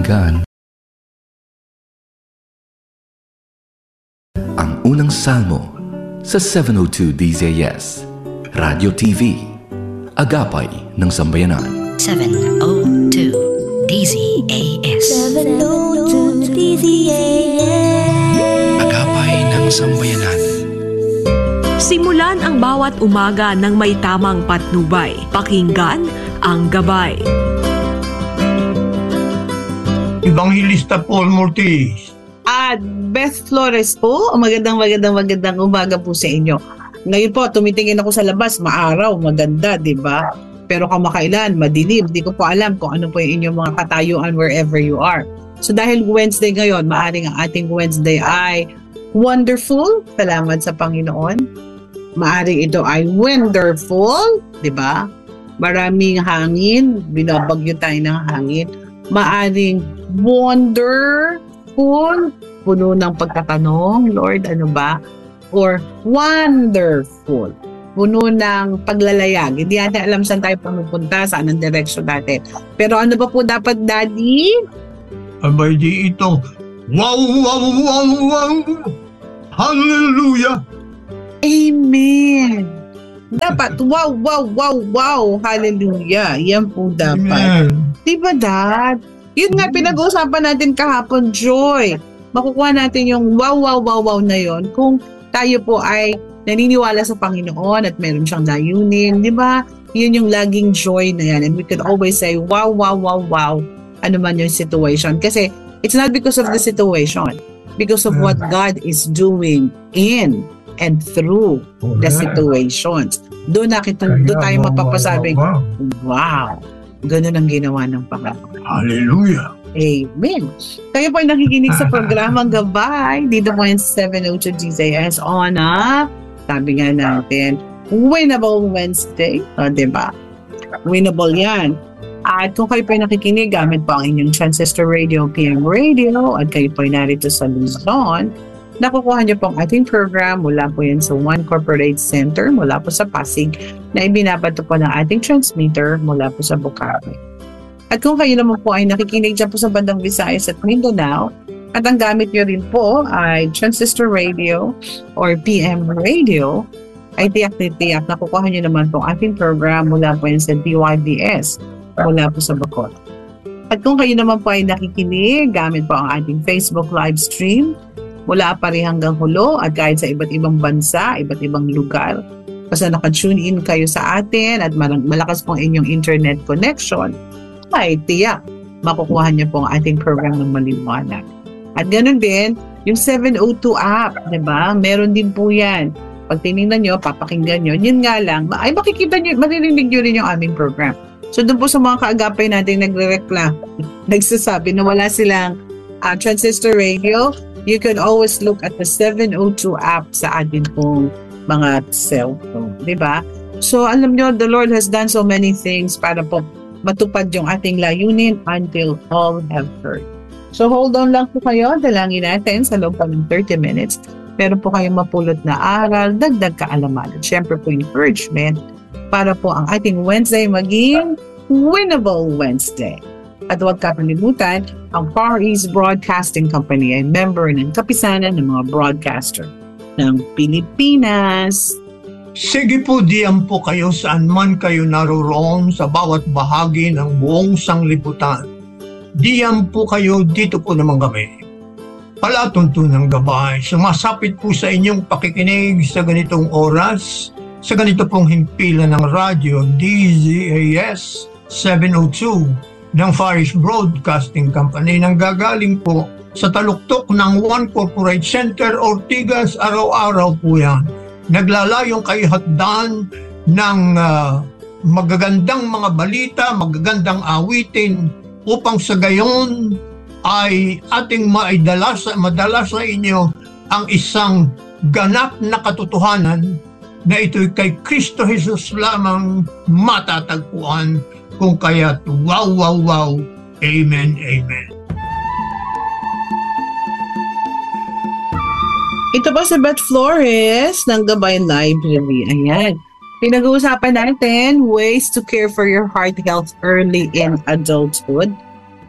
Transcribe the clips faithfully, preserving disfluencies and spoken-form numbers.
pakinggan ang unang salmo sa seven oh two D Z S Radio T V, Agapay ng Sambayanan. seven oh two D Z A S seven oh two D Z A S Agapay ng Sambayanan. Simulan ang bawat umaga ng may tamang patnubay. Pakinggan ang gabay. Evangelista Paul Mortis. At Beth Flores po, magandang magandang magandang umaga po sa inyo. Ngayon po, tumitingin ako sa labas, maaraw, maganda, di ba? Pero kamakailan, madilim. Di ko po alam kung ano po yung inyong mga katayuan wherever you are. So dahil Wednesday ngayon, maaring ang ating Wednesday ay wonderful. Salamat sa Panginoon. Maaring ito ay wonderful, di ba? Maraming hangin, binabagyo tayo ng hangin. Maaring wonderful, puno ng pagtatanong, Lord, ano ba? Or wonderful, puno ng paglalayag. Hindi natin alam saan tayo pumupunta, saan ang direksyon natin. Pero ano ba po dapat, Daddy? Abay di ito. Wow, wow, wow, wow. Hallelujah. Amen. Dapat, wow, wow, wow, wow. Hallelujah. Yan po dapat. Amen. Diba, Dad? Yun nga, pinag-uusapan natin kahapon, Joy. Makukuha natin yung wow, wow, wow, wow na yon kung tayo po ay naniniwala sa Panginoon at meron siyang layunin, di ba? Yun yung laging joy na yan. And we could always say, wow, wow, wow, wow, ano man yung situation. Kasi it's not because of the situation, because of what God is doing in and through the situations. Doon nakita, doon tayo mapapasabing, wow, ganun ang ginawa ng Panginoon. Hallelujah. Amen. Kayo po ay nakikinig sa programang Gabay dito po yung seven oh two D Z S on a, sabi nga natin, Winnable Wednesday. O, diba? Winnable yan. At kung kayo po ay nakikinig, gamit po ang inyong transistor radio, P M radio, at kayo po ay narito sa Luzon, nakukuha niyo po ang ating program mula po yan sa One Corporate Center, mula po sa Pasig, na ibinabato po ng ating transmitter mula po sa Bukawi. At kung kayo naman po ay nakikinig dyan po sa bandang Visayas at Mindanao, at ang gamit nyo rin po ay transistor radio or P M radio, ay tiyak na tiyak nakukuha nyo naman po ang ating program mula po yan sa D Y B S, mula po sa Bacolod. At kung kayo naman po ay nakikinig, gamit po ang ating Facebook live stream, mula pa rin hanggang hulo at kahit sa iba't ibang bansa, iba't ibang lugar. Basta naka-tune in kayo sa atin at malakas pong inyong internet connection, ay tiyak, makukuha niyo po ang ating program ng maliwanag. At ganun din, yung seven oh two app, di ba? Meron din po yan. Pag tinignan nyo, papakinggan nyo, yun nga lang, ay makikita nyo, maririnig nyo rin yung aming program. So doon po sa mga kaagapay natin nagre-reclam, nagsasabi na wala silang uh, transistor radio, you can always look at the seven oh two app sa atin pong mga cellphone, di ba? So alam nyo, the Lord has done so many things para po matupad yung ating layunin until all have heard. So hold on lang po kayo, dalangin natin sa loob pa ng thirty minutes. Pero po kayong mapulot na aral, dagdag kaalaman. At syempre po encouragement para po ang ating Wednesday maging Winnable Wednesday. At huwag kakalimutan, ang Far East Broadcasting Company ay member ng kapisanan ng mga broadcaster ng Pilipinas. Sige po, diyan po kayo saan man kayo naroroon sa bawat bahagi ng buong sanglibutan. Diyan po kayo, dito po naman kami. Palatuntunang gabay, sumasapit po sa inyong pakikinig sa ganitong oras, sa ganito pong himpilan ng radyo D Z A S seven oh two ng Far East Broadcasting Company nang gagaling po sa taluktok ng One Corporate Center, Ortigas, araw-araw po yan. Naglalayong kay hatdan ng uh, magagandang mga balita, magagandang awitin upang sa gayon ay ating maidala sa, madala sa inyo ang isang ganap na katotohanan na ito'y kay Kristo Jesus lamang matatagpuan kung kaya't wow, wow, wow, amen, amen. Ito ba si Beth Flores ng Gabay Library. Ayan. Pinag-uusapan natin ways to care for your heart health early in adulthood.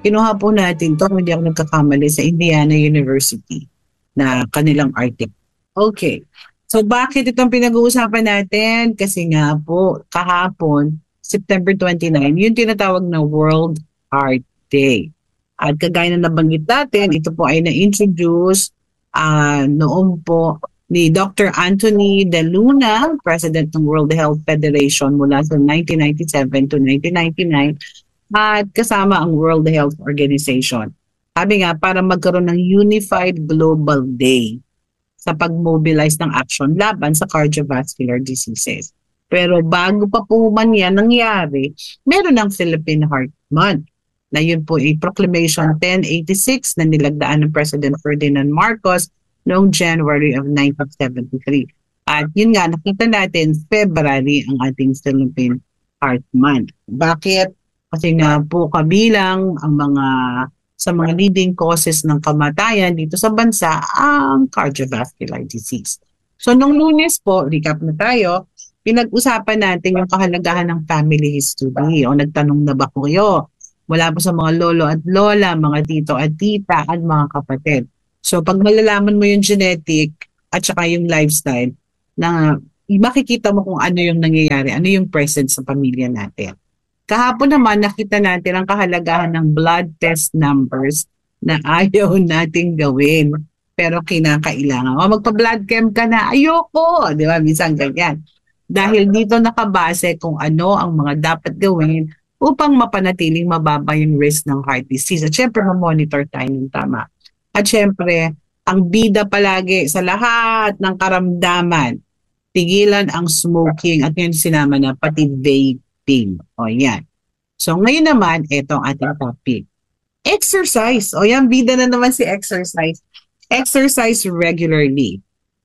Kinuha po natin to, kung hindi ako nagkakamali, sa Indiana University na kanilang article. Okay. So bakit itong pinag-uusapan natin? Kasi nga po, kahapon, September twenty-ninth, yung tinatawag na World Heart Day. At kagaya na nabanggit natin, ito po ay na-introduce uh, noong po ni Doctor Anthony De Luna, President ng World Health Federation mula sa nineteen ninety-seven to nineteen ninety-nine, at kasama ang World Health Organization. Sabi nga, para magkaroon ng Unified Global Day sa pag-mobilize ng action laban sa cardiovascular diseases. Pero bago pa po man yan nangyari, meron ng Philippine Heart Month na yun po ay Proclamation ten eighty-six na nilagdaan ng President Ferdinand Marcos noong January of nineteen seventy-three. At yun nga, nakita natin, February ang ating Philippine Heart Month. Bakit? Kasi nga po kabilang ang mga sa mga leading causes ng kamatayan dito sa bansa ang cardiovascular disease. So nung Lunes po, recap na tayo, pinag-usapan natin yung kahalagahan ng family history. O nagtanong na ba ko kayo? Mula po sa mga lolo at lola, mga tito at tita at mga kapatid. So pag malalaman mo yung genetic at saka yung lifestyle, na makikita mo kung ano yung nangyayari, ano yung present sa pamilya natin. Kahapon naman nakita natin ang kahalagahan ng blood test numbers na ayaw nating gawin. Pero kinakailangan. O magpa-blood chem ka na, ayoko. Di ba? Minsan ganyan. Dahil dito nakabase kung ano ang mga dapat gawin upang mapanatiling mababa yung risk ng heart disease. At syempre, ma-monitor tayo ng tama. At syempre, ang bida palagi sa lahat ng karamdaman, tigilan ang smoking at yun sinama na pati vaping. O yan. So ngayon naman, ito ang ating topic. Exercise. O yan, bida na naman si exercise. Exercise regularly.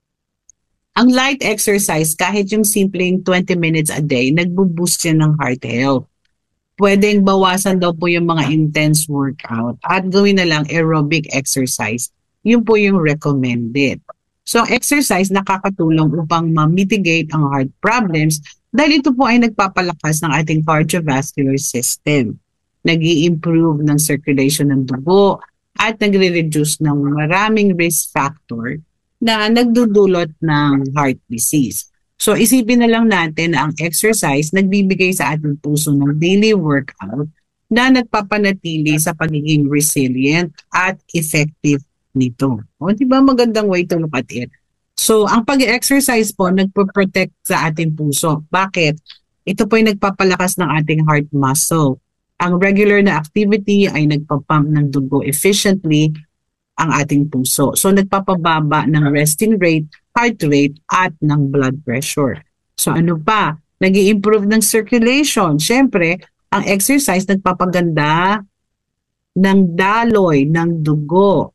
Ang light exercise, kahit yung simpleng twenty minutes a day, nagbo-boost yan ng heart health. Pwedeng bawasan daw po yung mga intense workout at gawin na lang aerobic exercise. Yun po yung recommended. So exercise nakakatulong upang ma-mitigate ang heart problems dahil ito po ay nagpapalakas ng ating cardiovascular system. Nag-i-improve ng circulation ng dugo at nagre-reduce ng maraming risk factor na nagdudulot ng heart disease. So isipin na lang natin na ang exercise nagbibigay sa ating puso ng daily workout na nagpapanatili sa pagiging resilient at effective nito. O di ba magandang way to look at it? So ang pag-exercise po nagpo-protect sa ating puso. Bakit? Ito po ay nagpapalakas ng ating heart muscle. Ang regular na activity ay nagpapump ng dugo efficiently ang ating puso. So nagpapababa ng resting rate, heart rate at ng blood pressure. So ano pa? Nag-i-improve ng circulation. Siyempre, ang exercise nagpapaganda ng daloy ng dugo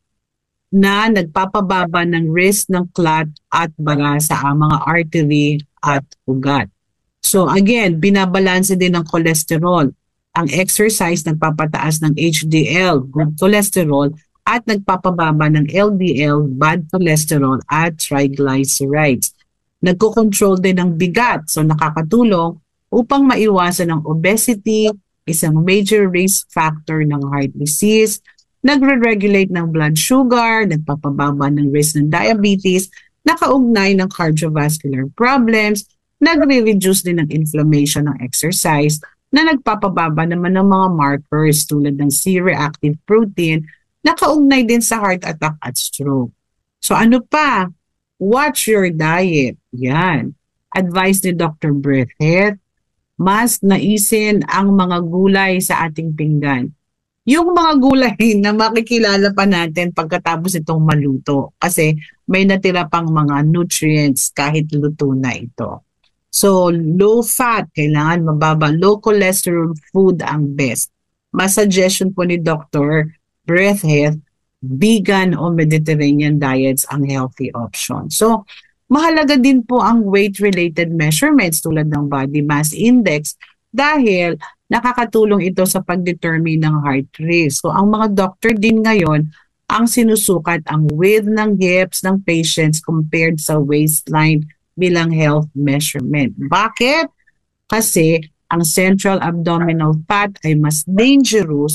na nagpapababa ng risk ng clot at bara sa mga artery at ugat. So again, binabalanse din ng cholesterol. Ang exercise nagpapataas ng H D L, good cholesterol, at nagpapababa ng L D L, bad cholesterol, at triglycerides. Nagko-control din ng bigat, so nakakatulong upang maiwasan ang obesity, isang major risk factor ng heart disease. Nagre-regulate ng blood sugar, nagpapababa ng risk ng diabetes, nakaugnay ng cardiovascular problems, nagre-reduce din ng inflammation ng exercise, na nagpapababa naman ng mga markers tulad ng C-reactive protein, nakaugnay din sa heart attack at stroke. So ano pa? Watch your diet. Yan. Advice ni Doctor Breathitt, mas naisin ang mga gulay sa ating pinggan. Yung mga gulay na makikilala pa natin pagkatapos itong maluto kasi may natira pang mga nutrients kahit luto na ito. So, low fat, kailangan mababa. Low cholesterol food ang best. Mas suggestion po ni Doctor Breathitt, vegan o Mediterranean diets ang healthy option. So, mahalaga din po ang weight-related measurements tulad ng body mass index dahil nakakatulong ito sa pag-determine ng heart rate. So ang mga doctor din ngayon, ang sinusukat ang width ng hips ng patients compared sa waistline bilang health measurement. Bakit? Kasi ang central abdominal fat ay mas dangerous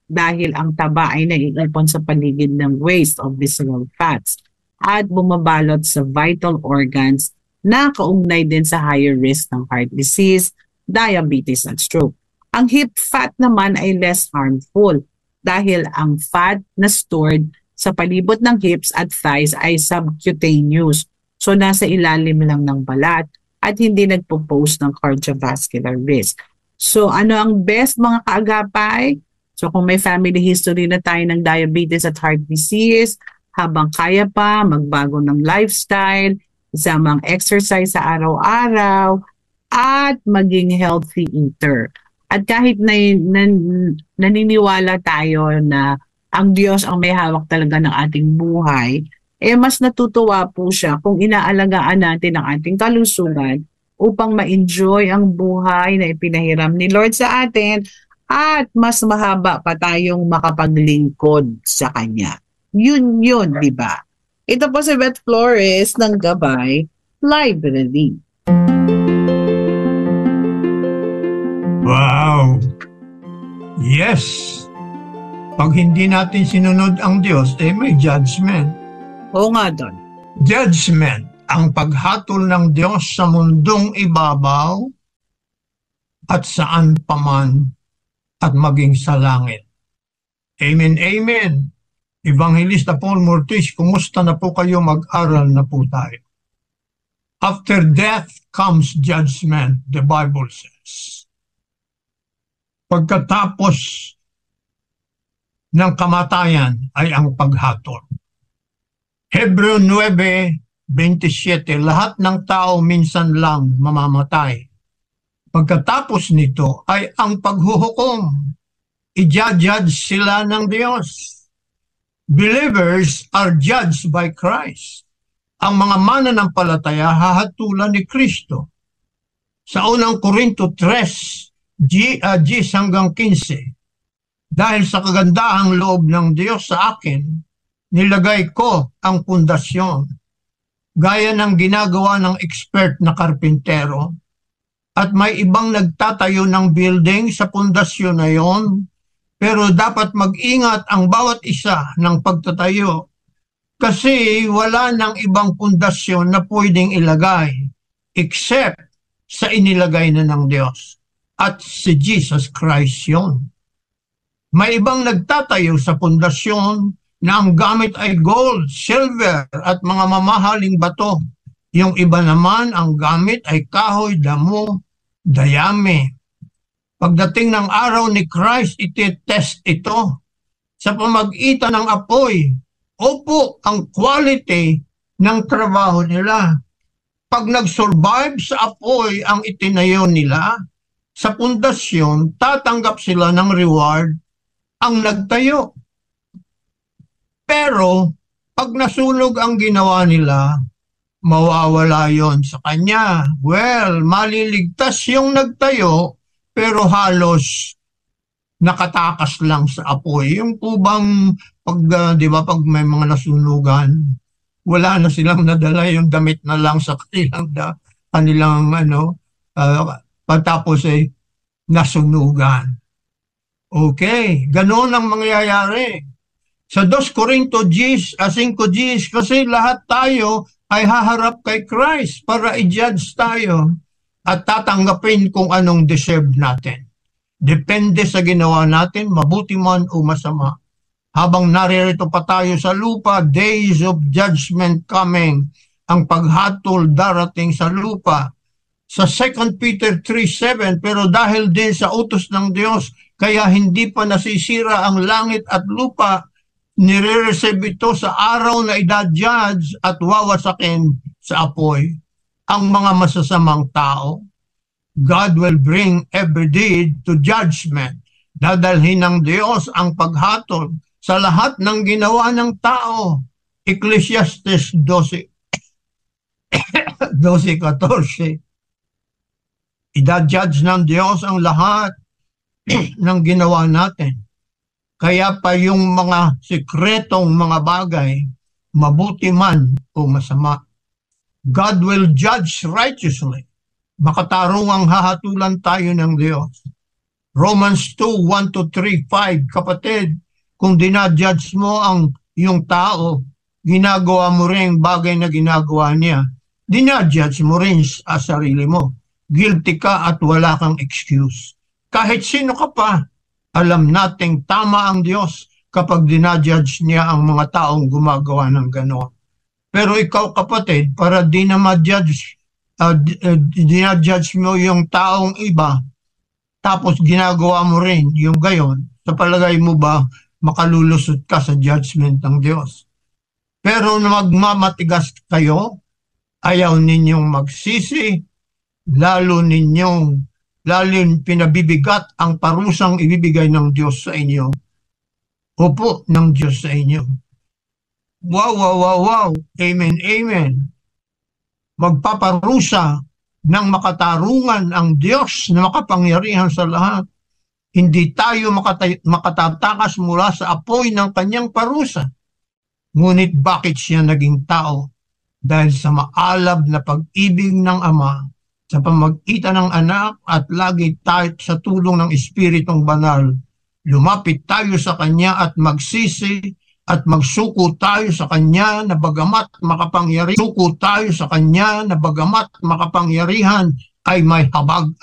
dahil ang taba ay naiipon sa paligid ng waste of visceral fats at bumabalot sa vital organs na kaugnay din sa higher risk ng heart disease, diabetes at stroke. Ang hip fat naman ay less harmful dahil ang fat na stored sa palibot ng hips at thighs ay subcutaneous. So nasa ilalim lang ng balat at hindi nagpo-pose ng cardiovascular risk. So ano ang best mga kaagapay? So kung may family history na tayo ng diabetes at heart disease, habang kaya pa, magbago ng lifestyle, isamang exercise sa araw-araw, at maging healthy eater. At kahit na, na, naniniwala tayo na ang Diyos ang may hawak talaga ng ating buhay, eh mas natutuwa po siya kung inaalagaan natin ang ating kalusugan upang ma-enjoy ang buhay na ipinahiram ni Lord sa atin at mas mahaba pa tayong makapaglingkod sa Kanya. Yun yun, di ba? Ito po si Beth Flores ng Gabay Library. Wow! Yes! Pag hindi natin sinunod ang Diyos, eh may judgment. Oo nga doon. Judgment, ang paghatol ng Diyos sa mundong ibabaw at saan paman at maging sa langit. Amen, amen. Evangelista Paul Mortis, kumusta na po kayo? Mag-aral na po tayo. After death comes judgment, the Bible says. Pagkatapos ng kamatayan ay ang paghatol. Hebreo nine twenty-seven, lahat ng tao minsan lang mamamatay. Pagkatapos nito ay ang paghuhukom. I-judge sila ng Diyos. Believers are judged by Christ. Ang mga mananampalataya hahatulan ni Kristo. Sa unang Korinto three, G, uh, G hanggang fifteen, dahil sa kagandahang loob ng Diyos sa akin, nilagay ko ang pundasyon, gaya ng ginagawa ng expert na karpintero, at may ibang nagtatayo ng building sa pundasyon na yon, pero dapat mag-ingat ang bawat isa ng pagtatayo kasi wala ng ibang pundasyon na pwedeng ilagay except sa inilagay na ng Diyos at si Jesus Christ yun. May ibang nagtatayo sa pundasyon na ang gamit ay gold, silver at mga mamahaling bato. Yung iba naman ang gamit ay kahoy, damo, dayami. Pagdating ng araw ni Christ, iti-test ito sa pamagitan ng apoy. Opo, ang quality ng trabaho nila. Pag nag-survive sa apoy ang itinayo nila, sa pundasyon, tatanggap sila ng reward ang nagtayo. Pero, pag nasunog ang ginawa nila, mawawala yon sa kanya. Well, maliligtas yung nagtayo, pero halos nakatakas lang sa apoy. Yung po bang, pag, uh, di ba, pag may mga nasunugan, wala na silang nadala, yung damit na lang sa kanilang, da, kanilang ano, uh, patapos ay nasunugan. Okay, ganoon ang mangyayari. Sa Dos Corinto five Gs, kasi lahat tayo ay haharap kay Christ para i-judge tayo at tatanggapin kung anong deserve natin. Depende sa ginawa natin, mabuti man o masama. Habang naririto pa tayo sa lupa, days of judgment coming, ang paghatol darating sa lupa. Sa Second Peter three seven, pero dahil din sa utos ng Diyos, kaya hindi pa nasisira ang langit at lupa, nire-receive ito sa araw na idadjudge at wawasakin sa apoy ang mga masasamang tao. God will bring every deed to judgment. Dadalhin ng Diyos ang paghatol sa lahat ng ginawa ng tao. Ecclesiastes twelve fourteen. Idadjudge ng Diyos ang lahat ng ginawa natin. Kaya pa yung mga sikretong mga bagay, mabuti man o masama, God will judge righteously. Makatarungang hahatulan tayo ng Diyos. Romans two, one to three, five, kapatid, kung dinajudge mo ang yung tao, ginagawa mo rin bagay na ginagawa niya, dinajudge mo rin sa sarili mo. Guilty ka at wala kang excuse. Kahit sino ka pa, alam nating tama ang Diyos kapag dinajudge niya ang mga taong gumagawa ng gano'n. Pero ikaw kapatid, para di na ma-judge, uh, uh, dinajudge mo yung taong iba, tapos ginagawa mo rin yung gayon, sa palagay mo ba makalulusot ka sa judgment ng Diyos? Pero na magmamatigas kayo, ayaw ninyong magsisi, lalo ninyong, lalo pinabibigat ang parusang ibibigay ng Diyos sa inyo. Opo, ng Diyos sa inyo. Wow, wow, wow, wow. Amen, amen. Magpaparusa ng makatarungan ang Diyos na makapangyarihan sa lahat. Hindi tayo makata- makatatakas mula sa apoy ng kanyang parusa. Ngunit bakit siya naging tao? Dahil sa maalab na pag-ibig ng Ama sa pamagitan ng anak at lagi tayo sa tulong ng Espiritong Banal, lumapit tayo sa Kanya at magsisi at magsuko tayo sa Kanya na bagamat makapangyarihan, suko tayo sa Kanya na bagamat makapangyarihan ay may habag